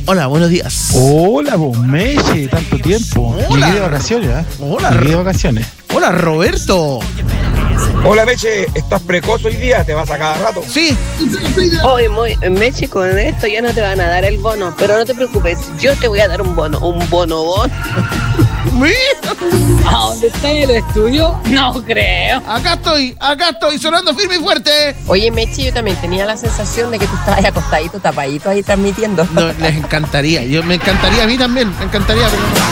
Hola, buenos días. Hola, vos, Meche, tanto tiempo. Hola. Llegué de vacaciones, ¿eh? Hola, Llegué de vacaciones. Hola, Roberto. Hola Meche, ¿estás precoz hoy día? ¿Te vas a cada rato? Sí. Oye, Meche, con esto ya no te van a dar el bono, pero no te preocupes, yo te voy a dar un bono. Mira, ¿A dónde está el estudio? No creo. acá estoy, sonando firme y fuerte. Oye, Meche, yo también tenía la sensación de que tú estabas acostadito, tapadito ahí transmitiendo. No, les encantaría, me encantaría a mí también, me encantaría, pero no.